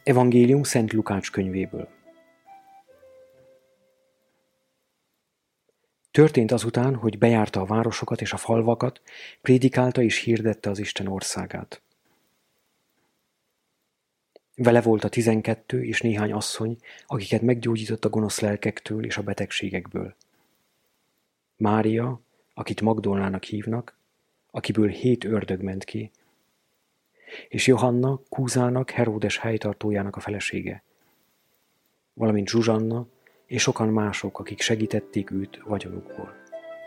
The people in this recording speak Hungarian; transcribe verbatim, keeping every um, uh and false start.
Evangélium Szent Lukács könyvéből. Történt azután, hogy bejárta a városokat és a falvakat, prédikálta és hirdette az Isten országát. Vele volt a tizenkettő és néhány asszony, akiket meggyógyított a gonosz lelkektől és a betegségekből. Mária, akit Magdolnának hívnak, akiből hét ördög ment ki, és Johanna, Kúzának, Heródes helytartójának a felesége, valamint Zsuzsanna és sokan mások, akik segítették őt vagyonukból.